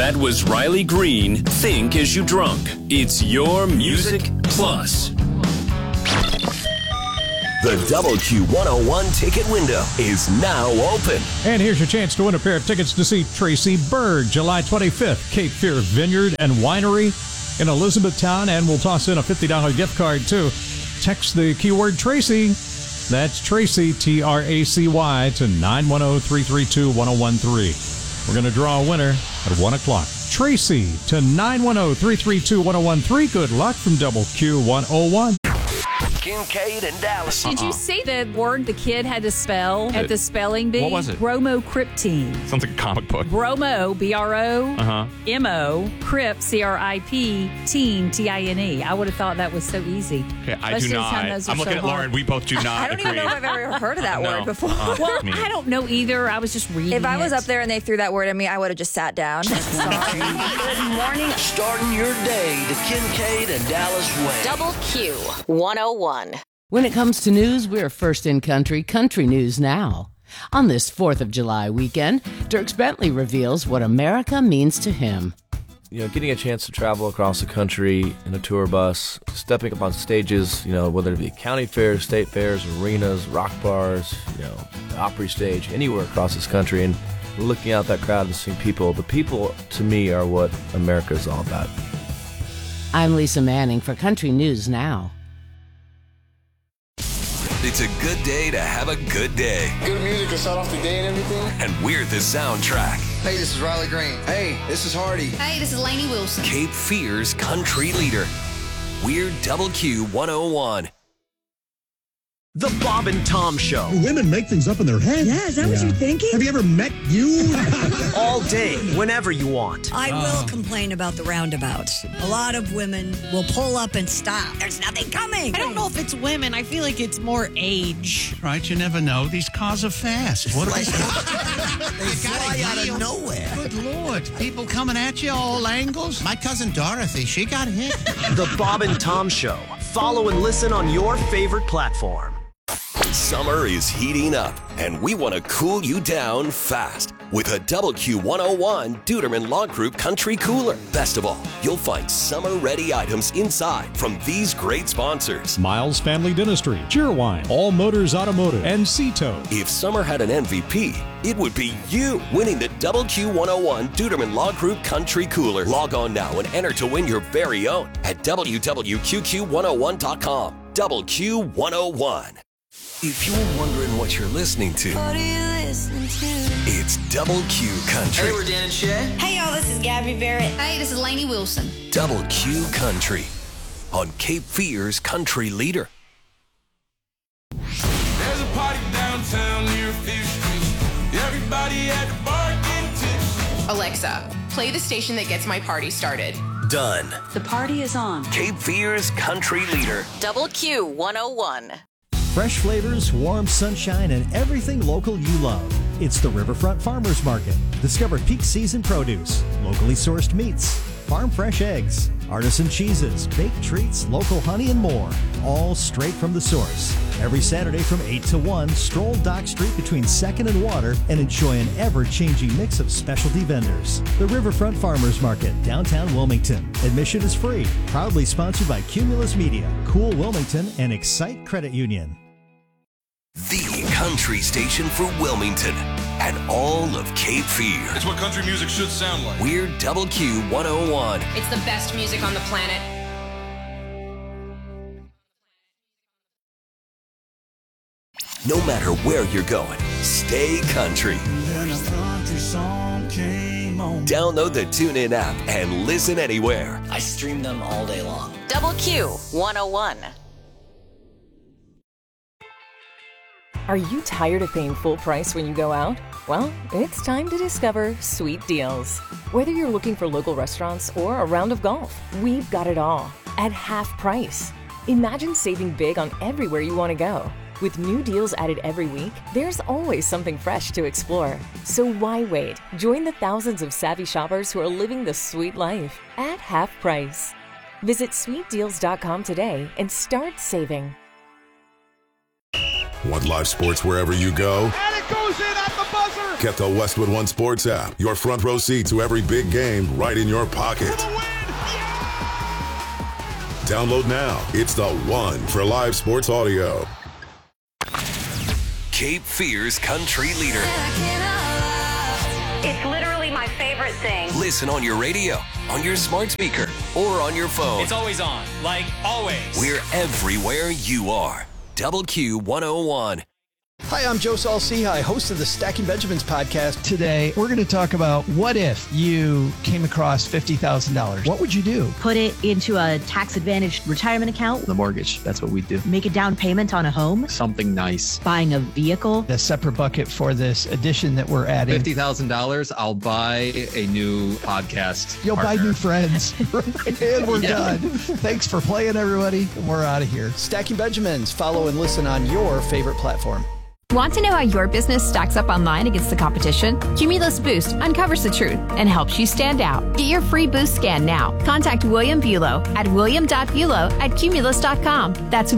That was Riley Green, Think As You Drunk. It's your Music Plus. The WQ101 ticket window is now open. And here's your chance to win a pair of tickets to see Tracy Berg, July 25th, Cape Fear Vineyard and Winery in Elizabethtown. And we'll toss in a $50 gift card, too. Text the keyword Tracy. That's Tracy, Tracy, to 910-332-1013. We're going to draw a winner at 1 o'clock. Tracy to 910-332-1013. Good luck from WQ101. Kincaid and Dallas. Did you see the word the kid had to spell at the spelling bee? What was it? Bromocriptine. Sounds like a comic book. Bromo, B-R-O-M-O, Crip, C-R-I-P, teen, T-I-N-E. I would have thought that was so easy. Okay, I do not. I'm looking at Lauren. We both do not I don't even know if I've ever heard of that word before. Well, I don't know either. I was just reading If I was up there and they threw that word at me, I would have just sat down. Sorry. Good morning. Starting your day the Kincaid and Dallas way. WQ101. When it comes to news, we're first in country news now. On this 4th of July weekend, Dierks Bentley reveals what America means to him. Getting a chance to travel across the country in a tour bus, stepping up on stages, whether it be county fairs, state fairs, arenas, rock bars, the Opry stage, anywhere across this country, and looking out that crowd and seeing people. The people, to me, are what America is all about. I'm Lisa Manning for Country News Now. It's a good day to have a good day. Good music to start off the day and everything. And we're the soundtrack. Hey, this is Riley Green. Hey, this is Hardy. Hey, this is Lainey Wilson. Cape Fear's country leader. We're WQ101. The Bob and Tom Show. Women make things up in their head. Yeah, is that what you're thinking? Have you ever met you? All day, whenever you want. I will complain about the roundabouts. A lot of women will pull up and stop. There's nothing coming. I don't know if it's women. I feel like it's more age. Right, you never know. These cars are fast. What They fly out of nowhere. Good Lord. People coming at you all angles. My cousin Dorothy, she got hit. The Bob and Tom Show. Follow and listen on your favorite platform. Summer is heating up, and we want to cool you down fast with a WQ101 Duderman Law Group Country Cooler. Best of all, you'll find summer-ready items inside from these great sponsors. Miles Family Dentistry, Cheerwine, All Motors Automotive, and Cito. If summer had an MVP, it would be you winning the WQ101 Duderman Law Group Country Cooler. Log on now and enter to win your very own at www.QQ101.com. WQ101. If you're wondering what you're listening to, What are you listening to? it's Double Q Country. Hey, we're Dan and Shay. Hey, y'all, this is Gabby Barrett. Hey, this is Lainey Wilson. Double Q Country on Cape Fear's country leader. There's a party downtown near Fifth Street. Everybody at the bar getting tips. Alexa, play the station that gets my party started. Done. The party is on. Cape Fear's country leader. WQ101. Fresh flavors, warm sunshine, and everything local you love. It's the Riverfront Farmers Market. Discover peak season produce, locally sourced meats, farm fresh eggs, artisan cheeses, baked treats, local honey, and more. All straight from the source. Every Saturday from 8 to 1, stroll Dock Street between 2nd and Water and enjoy an ever-changing mix of specialty vendors. The Riverfront Farmers Market, downtown Wilmington. Admission is free. Proudly sponsored by Cumulus Media, Cool Wilmington, and Excite Credit Union. The country station for Wilmington and all of Cape Fear. It's what country music should sound like. We're WQ101. It's the best music on the planet. No matter where you're going, stay country. Download the TuneIn app and listen anywhere. I stream them all day long. WQ101. Are you tired of paying full price when you go out? Well, it's time to discover Sweet Deals. Whether you're looking for local restaurants or a round of golf, we've got it all at half price. Imagine saving big on everywhere you want to go. With new deals added every week, there's always something fresh to explore. So why wait? Join the thousands of savvy shoppers who are living the sweet life at half price. Visit sweetdeals.com today and start saving. Want live sports wherever you go? And it goes in at the buzzer. Get the Westwood One Sports app, your front row seat to every big game right in your pocket. Download now. It's the one for live sports audio. Cape Fear's country leader. It's literally my favorite thing. Listen on your radio, on your smart speaker, or on your phone. It's always on, like always. We're everywhere you are. Double Q 101. Hi, I'm Joe Saul-Sehy, host of the Stacking Benjamins podcast. Today, we're going to talk about what if you came across $50,000. What would you do? Put it into a tax-advantaged retirement account. The mortgage, that's what we do. Make a down payment on a home. Something nice. Buying a vehicle. A separate bucket for this addition that we're adding. $50,000, I'll buy a new podcast You'll partner. buy new friends. And we're done. Thanks for playing, everybody. We're out of here. Stacking Benjamins. Follow and listen on your favorite platform. Want to know how your business stacks up online against the competition? Cumulus Boost uncovers the truth and helps you stand out. Get your free boost scan now. Contact William Bulow at william.bulow@cumulus.com. That's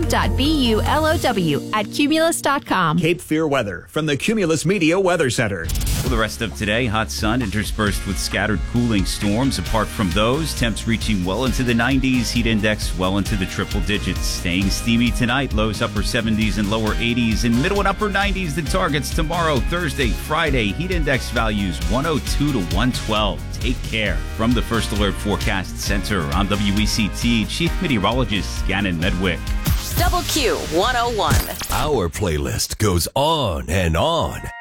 william.bulow@cumulus.com. Cape Fear weather from the Cumulus Media Weather Center. For the rest of today, hot sun interspersed with scattered cooling storms. Apart from those, temps reaching well into the 90s, heat index well into the triple digits. Staying steamy tonight, lows upper 70s and lower 80s, and middle and upper 90s the targets tomorrow, Thursday, Friday. Heat index values 102 to 112. Take care. From the First Alert Forecast Center, I'm WECT Chief Meteorologist Gannon Medwick. Double Q 101. Our playlist goes on and on.